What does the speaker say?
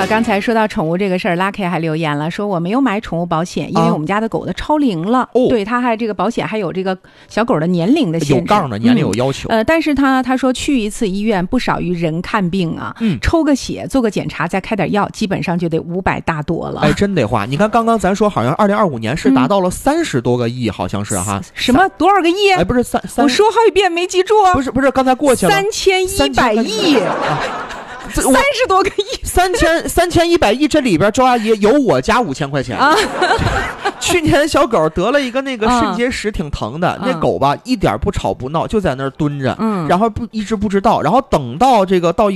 刚才说到宠物这个事儿 ，Lucky 还留言了，说我没有买宠物保险，因为我们家的狗的超龄了。对，它还这个保险还有这个小狗的年龄的限制， 有杠的年龄有要求。 但是他说去一次医院不少于人看病啊，抽个血做个检查再开点药，基本上就得500大多了。 哎，真得花！你看刚刚咱说好像2025年是达到了30多个亿，好像是哈。 什么多少个亿？ 哎，不是我说好几遍没记住啊。 不是，刚才过去了 3100亿。30多个亿 ，3100亿，这里边周阿姨有我家5000块钱啊。去年小狗得了一个那个肾结石，挺疼的。那狗吧一点不吵不闹，就在那儿蹲着，然后一直不知道，然后等到这个到